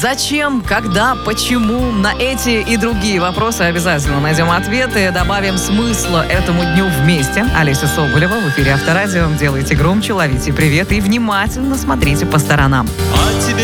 Зачем, когда, почему? На эти и другие вопросы обязательно найдем ответы. Добавим смысла этому дню вместе. Олеся Соболева в эфире Авторадио. Делайте громче, ловите привет и внимательно смотрите по сторонам. А тебе